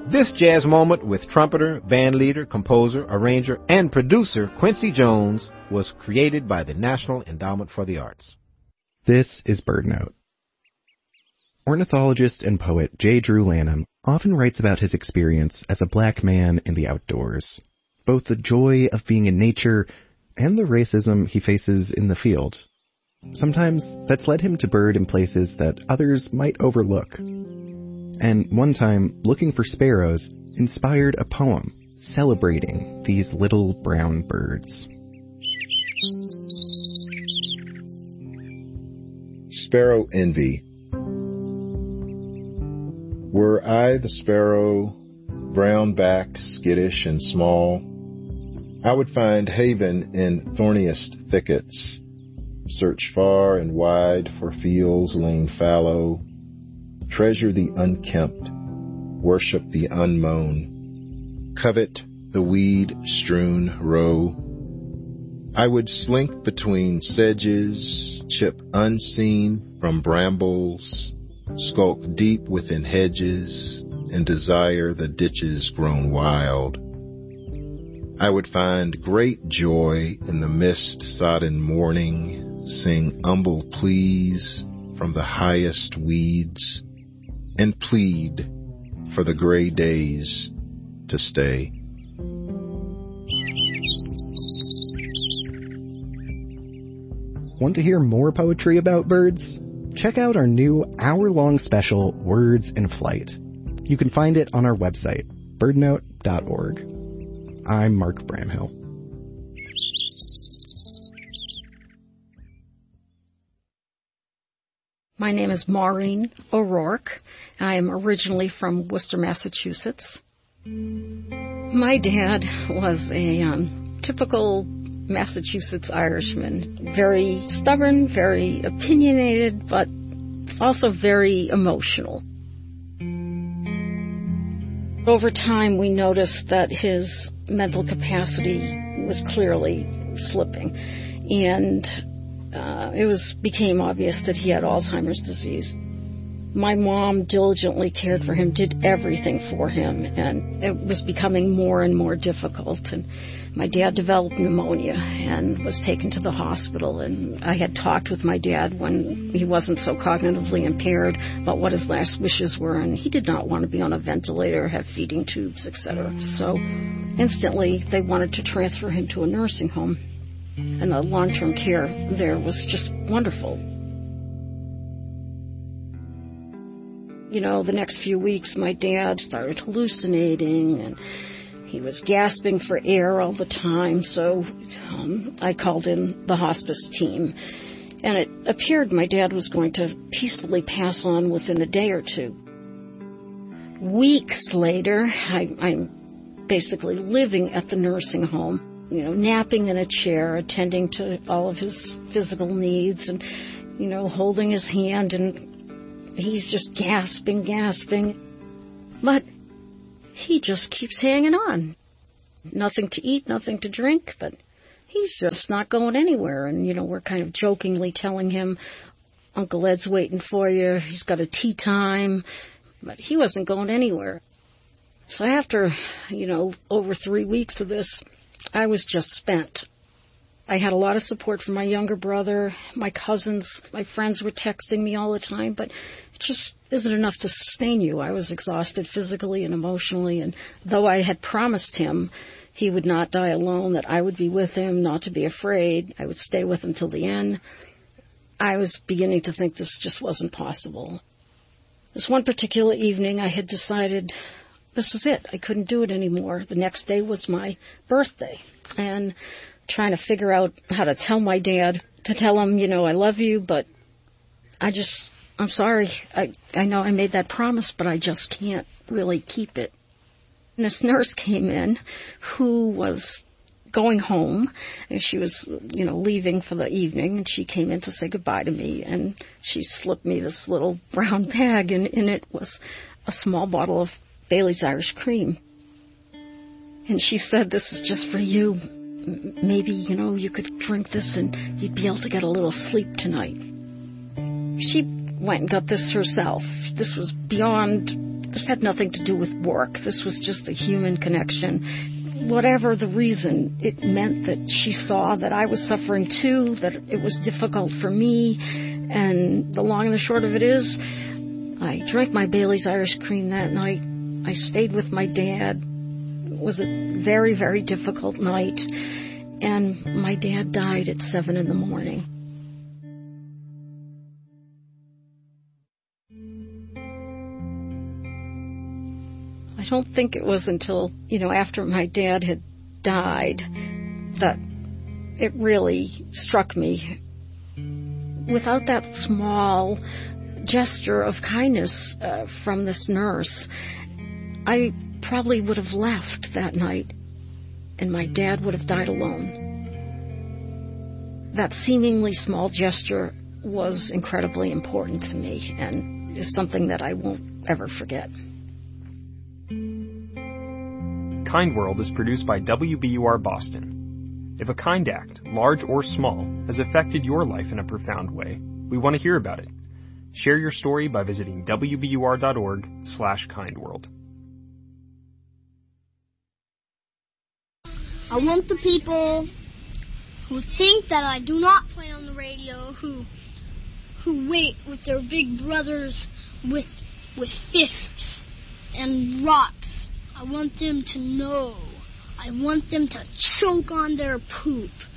This jazz moment with trumpeter, bandleader, composer, arranger, and producer Quincy Jones was created by the National Endowment for the Arts. This is BirdNote. Ornithologist and poet J. Drew Lanham often writes about his experience as a black man in the outdoors, both the joy of being in nature and the racism he faces in the field. Sometimes that's led him to bird in places that others might overlook. And one time, looking for sparrows inspired a poem celebrating these little brown birds. Sparrow Envy. Were I the sparrow, brown-backed, skittish, and small, I would find haven in thorniest thickets, search far and wide for fields laying fallow, treasure the unkempt, worship the unmown, covet the weed-strewn row. I would slink between sedges, chip unseen from brambles, skulk deep within hedges, and desire the ditches grown wild. I would find great joy in the mist-sodden morning, sing humble pleas from the highest weeds, and plead for the gray days to stay. Want to hear more poetry about birds? Check out our new hour-long special, Words in Flight. You can find it on our website, birdnote.org. I'm Mark Bramhill. My name is Maureen O'Rourke. I am originally from Worcester, Massachusetts. My dad was a typical Massachusetts Irishman. Very stubborn, very opinionated, but also very emotional. Over time, we noticed that his mental capacity was clearly slipping, and it became obvious that he had Alzheimer's disease. My mom diligently cared for him, did everything for him, and it was becoming more and more difficult. And my dad developed pneumonia and was taken to the hospital, and I had talked with my dad when he wasn't so cognitively impaired about what his last wishes were, and he did not want to be on a ventilator, have feeding tubes, etc. So instantly they wanted to transfer him to a nursing home, and the long-term care there was just wonderful. You know, the next few weeks my dad started hallucinating, and he was gasping for air all the time, so I called in the hospice team. And it appeared my dad was going to peacefully pass on within a day or two. Weeks later, I'm basically living at the nursing home, you know, napping in a chair, attending to all of his physical needs, and, you know, holding his hand, and he's just gasping. But he just keeps hanging on. Nothing to eat, nothing to drink, but he's just not going anywhere. And, you know, we're kind of jokingly telling him, Uncle Ed's waiting for you, he's got a tea time, but he wasn't going anywhere. So after, you know, over 3 weeks of this, I was just spent. I had a lot of support from my younger brother, my cousins, my friends were texting me all the time, but it just isn't enough to sustain you. I was exhausted physically and emotionally, and though I had promised him he would not die alone, that I would be with him, not to be afraid, I would stay with him till the end, I was beginning to think this just wasn't possible. This one particular evening, I had decided this was it. I couldn't do it anymore. The next day was my birthday, and trying to figure out how to tell my dad, to tell him, you know, I love you, but I'm sorry. I know I made that promise, but I just can't really keep it. And this nurse came in who was going home, and she was, you know, leaving for the evening, and she came in to say goodbye to me, and she slipped me this little brown bag, and in it was a small bottle of Bailey's Irish Cream. And she said, this is just for you. Maybe, you know, you could drink this and you'd be able to get a little sleep tonight. She went and got this herself. This was beyond This had nothing to do with work. This was just a human connection. Whatever the reason, it meant that she saw that I was suffering too, that it was difficult for me. And the long and the short of it is, I drank my Bailey's Irish Cream that night. I stayed with my dad. It was a very, very difficult night. And my dad died at 7 a.m. I don't think it was until, after my dad had died that it really struck me. Without that small gesture of kindness from this nurse, I probably would have left that night and my dad would have died alone. That seemingly small gesture was incredibly important to me and is something that I won't ever forget. Kind World is produced by WBUR Boston. If a kind act, large or small, has affected your life in a profound way, we want to hear about it. Share your story by visiting wbur.org/kindworld. I want the people who think that I do not play on the radio, who wait with their big brothers with fists and rocks. I want them to know. I want them to choke on their poop.